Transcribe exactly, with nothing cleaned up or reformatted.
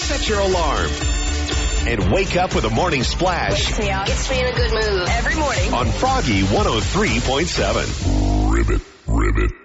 set your alarm, and wake up with a morning splash. Wakes me up. Gets me in a good mood every morning. On Froggy one oh three point seven. Ribbit, ribbit.